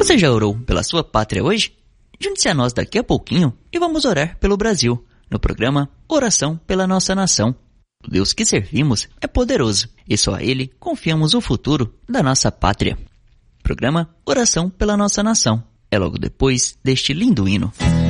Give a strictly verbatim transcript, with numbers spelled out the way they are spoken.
Você já orou pela sua pátria hoje? Junte-se a nós daqui a pouquinho e vamos orar pelo Brasil, no programa Oração pela Nossa Nação. O Deus que servimos é poderoso e só a Ele confiamos o futuro da nossa pátria. Programa Oração pela Nossa Nação. É logo depois deste lindo hino.